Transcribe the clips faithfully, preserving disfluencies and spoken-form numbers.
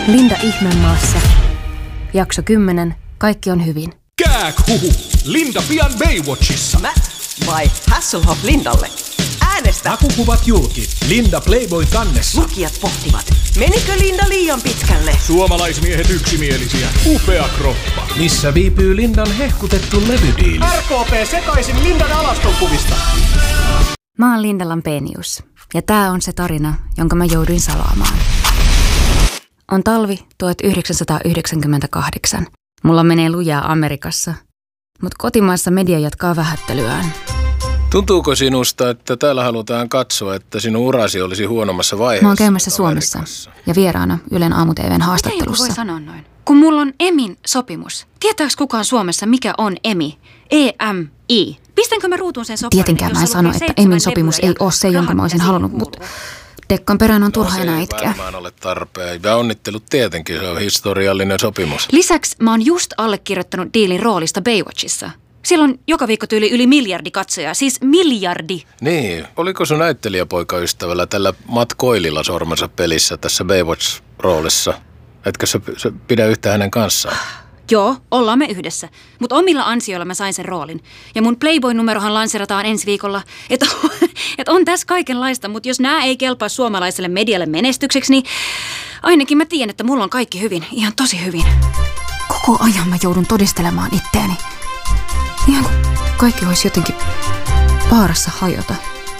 Linda Ihmemaassa. Jakso kymmenen. Kaikki on hyvin. Kääkhuhu! Linda pian Baywatchissa. Mä vai Hasselhoff Lindalle? Äänestä! Hakukuvat julki. Linda Playboy kannessa. Lukijat pohtivat, menikö Linda liian pitkälle? Suomalaismiehet yksimielisiä. Upea kroppa. Missä viipyy Lindan hehkutettu levydiili? R K P sekaisin Lindan alastonkuvista. Mä oon Linda Lampenius. Ja tää on se tarina, jonka mä jouduin salaamaan. On talvi tuhatyhdeksänsataayhdeksänkymmentäkahdeksan. Mulla menee lujaa Amerikassa, mutta kotimaassa media jatkaa vähättelyään. Tuntuuko sinusta, että täällä halutaan katsoa, että sinun urasi olisi huonommassa vaiheessa? Mä oon käymässä Suomessa ja vieraana Ylen aamu-tv:n haastattelussa. Miten voi sanoa noin? Kun mulla on Emin sopimus. Tietääks kukaan Suomessa, mikä on Emi? E M I. Pistänkö mä ruutuun sen soparin? Tietenkään mä en sano, että Emin sopimus ei ole se, jonka mä olisin halunnut, mutta Dekkan perään on turha no, enää itkeä. Se ei ole tarpeen. Ja onnittelut tietenkin, se on historiallinen sopimus. Lisäksi mä oon just allekirjoittanut diilin roolista Baywatchissa. Siellä on joka viikko tyyli yli miljardi katsojaa, siis miljardi. Niin, oliko sun näyttelijäpoikaystävällä tällä Matt Coililla sormensa pelissä tässä Baywatch-roolissa? Etkö sä, sä pidä yhtä hänen kanssaan? Joo, ollaan me yhdessä. Mutta omilla ansioilla mä sain sen roolin. Ja mun Playboy-numerohan lanserataan ensi viikolla. Että et on tässä kaikenlaista, mutta jos nämä ei kelpaa suomalaiselle medialle menestykseksi, niin ainakin mä tiedän, että mulla on kaikki hyvin. Ihan tosi hyvin. Koko ajan mä joudun todistelemaan itteeni. Ihan kuin kaikki olisi jotenkin vaarassa hajota.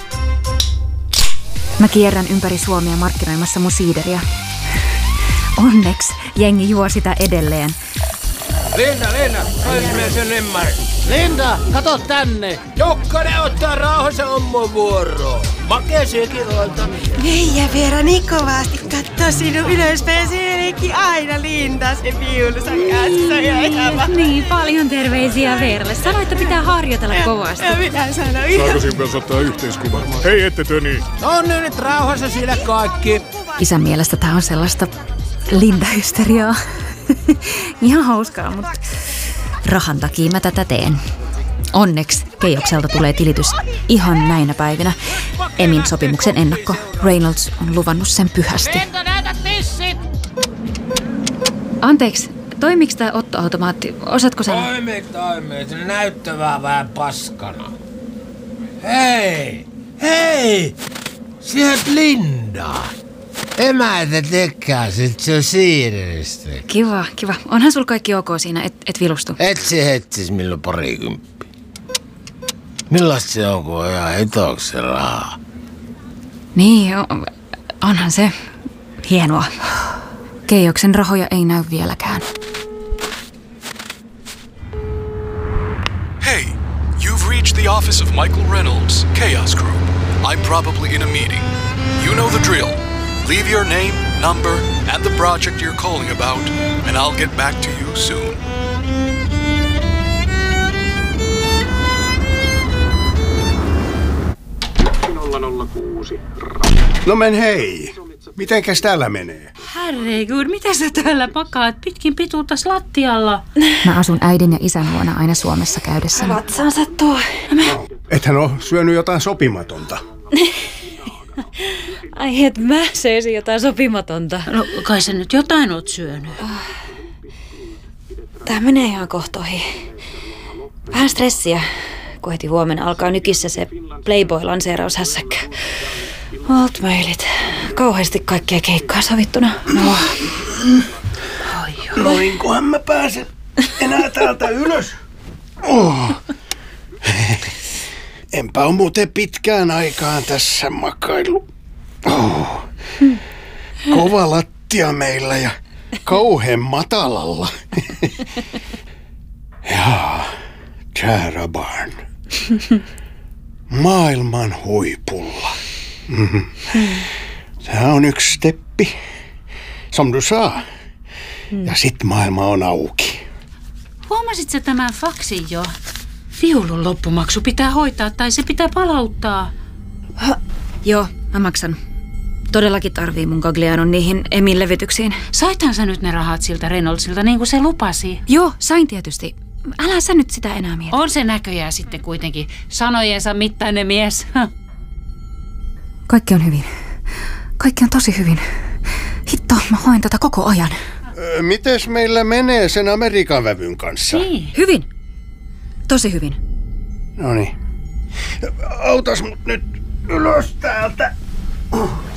Mä kierrän ympäri Suomea markkinoimassa mun siideriä. Onneksi jengi juo sitä edelleen. Linda, Linda, toisemme sen ymmärrä. Linda, kato tänne. Jokkanen ottaa rauhassa ommo vuoroon. Makea sekin olta. Veija Veera niin kovasti kattoo sinun ylöspäin. Sielläkin aina Linda se viulunsa kanssa. Ja ihan niin, paljon terveisiä Veeralle. Sano, että pitää harjoitella kovasti. Ja minä sanon ihan. Saako sinun kanssa ottaa yhteiskuvan? Hei, ette te niin. On nyt rauhassa sillä kaikki. Isän mielestä tää on sellaista Linda-hysteriaa. Ihan hauskaa, mutta rahan takia mä tätä teen. Onneksi Keijokselta tulee tilitys ihan näinä päivinä. Emin sopimuksen ennakko. Reynolds on luvannut sen pyhästi. Anteeksi, toimiks tää ottoautomaatti? Osaatko sä? Toimi, toimi. Se näyttävää vähän paskana. Hei, hei! Sieltä Linda. Emäntä tekää sit se siirrestä. Kiva, kiva. Onhan sul kaikki ok siinä, et, et vilustu? Et se hetsis milloin parikymppi. Millaista se on, kun on ihan hitoksi se rahaa? Niin, on, onhan se hienoa. Keijoksen rahoja ei näy vieläkään. Hey, you've reached the office of Michael Reynolds, Chaos Group. I'm probably in a meeting. You know the drill. Leave your name, number, and the project you're calling about, and I'll get back to you soon. No men hei, mitenkäs täällä menee? Herregud, mitä sä täällä pakaat pitkin pituuttas lattialla? Mä asun äidin ja isän luona aina Suomessa käydessäni. Vatsaansa tuo. No, ethän oo syönyt jotain sopimatonta. Ai et mä söisin jotain sopimatonta. No kai sä nyt jotain oot syönyt. Tää menee ihan kohtoihin. Vähän stressiä, kun heti huomenna alkaa nykissä se Playboy-lanseeraushässäkkä. Altmailit. Kauheasti kaikkea keikkaa sovittuna. No. Noinkohan mä pääsen enää täältä ylös? Oh. Enpä oo muuten pitkään aikaan tässä makailu. Oh. Kova lattia meillä ja kauhean matalalla. Jaa, Tara Barn. Maailman huipulla. Mm-hmm. Tää on yksi steppi. Som du sa. Ja sit maailma on auki. Huomasit sä tämän faksin jo? Viulun loppumaksu pitää hoitaa tai se pitää palauttaa. Ha, joo, mä maksan. Todellakin tarvii mun Gaglianon niihin Emin levytyksiin. Saithan sä nyt ne rahat siltä Reynoldsilta niin kuin se lupasi? Joo, sain tietysti. Älä sä nyt sitä enää mieti. On se näköjään sitten kuitenkin sanojensa mittainen mies. Kaikki on hyvin. Kaikki on tosi hyvin. Hitto, mä Hoin tätä koko ajan. Ö, mites meillä menee sen Amerikan vävyn kanssa? Niin. Hyvin. Tosi hyvin. Noniin. Autas mut nyt ylös täältä.